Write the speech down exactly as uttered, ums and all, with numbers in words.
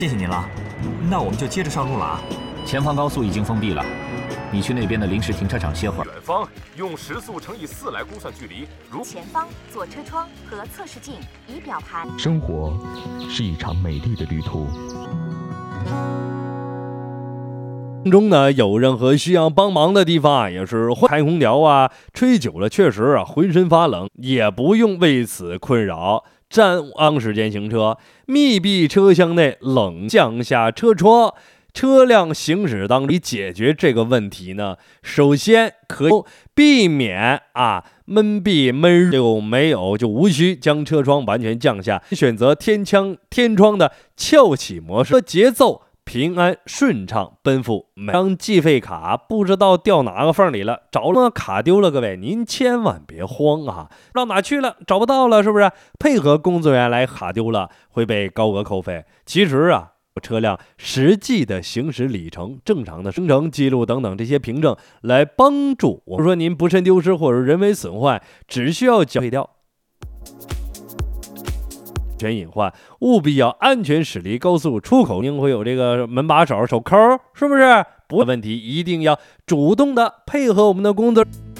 谢谢您了，那我们就接着上路了啊。 前方高速已经封闭了，你去那边的临时停车场歇会儿。 远方用时速乘以四来估算距离，如前方左车窗和测试镜、仪表盘。 生活是一场美丽的旅途。 中呢有任何需要帮忙的地方啊，也是开空调啊，吹久了确实啊浑身发冷，也不用为此困扰。占昂时间行车，密闭车厢内冷降下车窗，车辆行驶当中解决这个问题呢，首先可以避免啊闷闭闷热，没有就无需将车窗完全降下，选择天窗天窗的翘起模式，节奏平安顺畅奔赴。每张计费卡不知道掉哪个缝里了，找了卡丢了，各位您千万别慌啊，不知道哪去了，找不到了，是不是？配合工作人员来卡丢了会被高额扣费。其实啊，车辆实际的行驶里程、正常的行程记录等等这些凭证来帮助我们说您不慎丢失或者人为损坏，只需要缴费掉。全隐患，务必要安全驶离高速出口，应会有这个门把手、手扣，是不是？不问题，一定要主动的配合我们的工作。